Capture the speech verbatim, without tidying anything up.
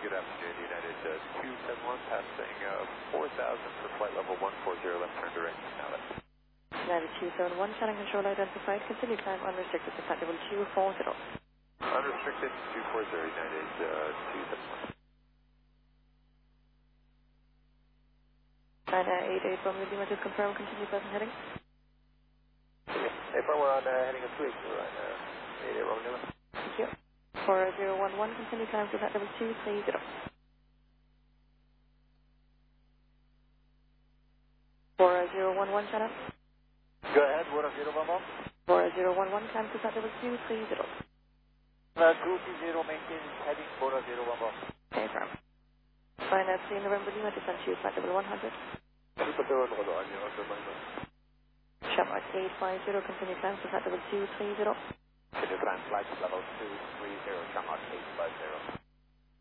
good afternoon, United uh, two seven one, passing uh, four thousand for flight level one four zero, left turn to range, now that. United two seven one, channel control identified, continue climb unrestricted to flight level two four zero. Unrestricted two four zero, United uh, two seven one. China eight eight one, Lima, just confirm, continue present heading. If I were on uh, heading a tweak, we're on uh, eight eight one, Lima. Thank you. four zero one one, continue climb to flight level two three zero. four zero one one, channel. Go ahead, what up, zero one one? four zero one one, climb to flight level two three zero. Uh, two three zero, maintain heading four zero one one. Okay, firm. China three November, Lima, descend to flight level one hundred. Shamrock eight five zero, continue climb to flight level two three zero. Continue climb flight level two three zero, Shamrock eight